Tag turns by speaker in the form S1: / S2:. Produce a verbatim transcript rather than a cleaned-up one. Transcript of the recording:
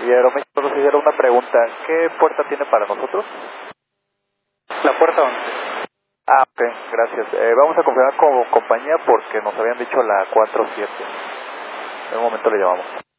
S1: Y Aeroméxico nos hiciera una pregunta. ¿Qué puerta tiene para nosotros?
S2: La puerta once.
S1: Ah, ok, gracias. Eh, vamos a confirmar con compañía porque nos habían dicho la cuatro siete. En un momento le llamamos.